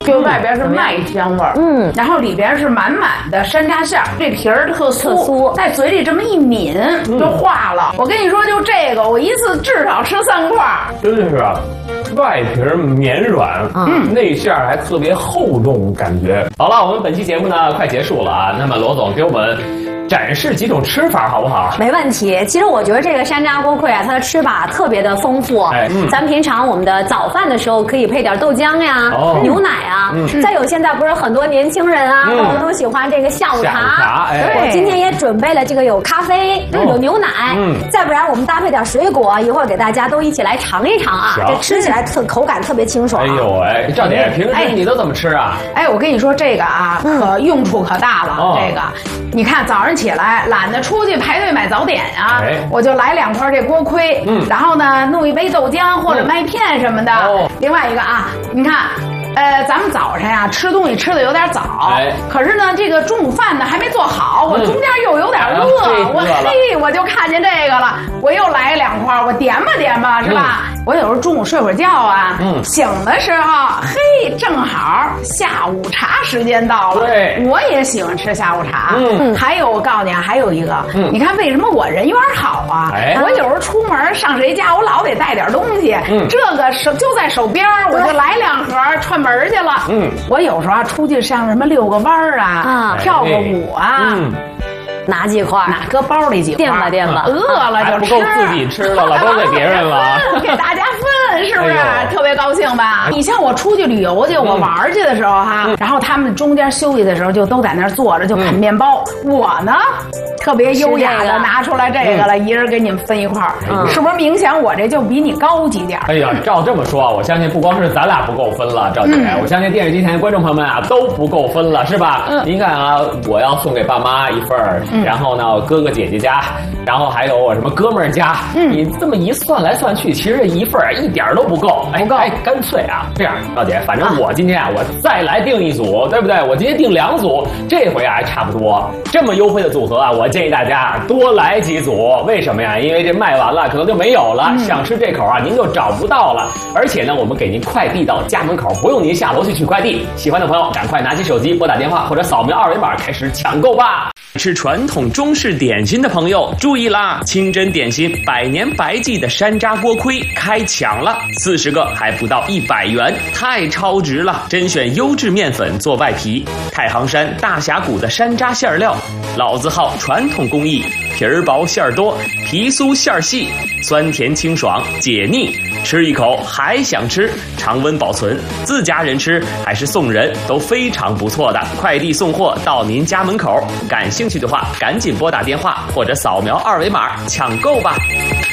就外边是麦香味儿，然后里边是满满的山楂馅儿，这皮儿特酥，在嘴里这么一抿就化了。我跟你说，就这个，我一次至少吃3块。 真的是啊。外皮绵软，内馅还特别厚重，感觉。好了，我们本期节目呢快结束了啊。那么罗总给我们展示几种吃法好不好？ 没问题。其实我觉得这个山楂锅盔啊，它的吃法特别的丰富。咱们平常我们的早饭的时候可以配点豆浆呀、牛奶啊。再有现在不是很多年轻人啊，都喜欢这个下午茶。我今天也准备了这个有咖啡，有牛奶，再不然我们搭配点水果，一会儿给大家都一起来尝一尝啊。这吃起来口感特别清爽。 哎呦哎，赵姐，平时你都怎么吃啊？ 哎，我跟你说这个啊，可用处可大了。这个，你看早上起来懒得出去排队买早点啊，我就来2块这锅盔，然后呢弄一杯豆浆或者麦片什么的。另外一个啊，你看。咱们早晨呀吃东西吃的有点早，可是呢这个中午饭呢还没做好，我中间又有点饿，我就看见这个了，我又来2块，我点吧是吧？我有时候中午睡会儿觉啊，醒的时候正好下午茶时间到了，我也喜欢吃下午茶。还有我告诉你啊，还有一个，你看为什么我人缘好啊？我有时候出门上谁家，我老得带点东西，这个就在手边，我就来2盒串门去了。我有时候啊出去上什么遛个弯啊，跳个舞啊。 拿几块， 拿搁包里几块， 垫吧， 饿了就吃， 不够自己吃了，都给别人了， 给大家分，是不是？特别高兴吧？你像我出去旅游去，我玩去的时候哈，然后他们中间休息的时候就都在那儿坐着就啃面包，我呢特别优雅的拿出来这个了，一人给你们分1块，是不是明显我这就比你高级点？ 哎呀，照这么说，我相信不光是咱俩不够分了，赵姐，我相信电视机前的观众朋友们啊都不够分了，是吧？您看啊，我要送给爸妈1份，然后呢哥哥姐姐家，然后还有我什么哥们儿家，你这么一算来算去，其实这1份一点都不够，干脆啊这样，赵姐，反正我今天啊我再来订1组，对不对？我今天订2组，这回啊还差不多，这么优惠的组合啊，我建议大家多来几组。为什么呀？因为这卖完了可能就没有了，想吃这口啊您就找不到了。而且呢，我们给您快递到家门口，不用您下楼去取快递。喜欢的朋友赶快拿起手机拨打电话或者扫描2维码开始抢购吧。吃传统中式点心的朋友注意啦，清真点心100年白记的山楂锅盔开抢了，40个还不到100元，太超值了！甄选优质面粉做外皮，太行山大峡谷的山楂馅料，老字号传统工艺，皮儿薄馅儿多，皮酥馅儿细，酸甜清爽解腻，吃一口还想吃，常温保存，自家人吃还是送人都非常不错的。快递送货到您家门口，感兴趣的话赶紧拨打电话或者扫描2维码抢购吧。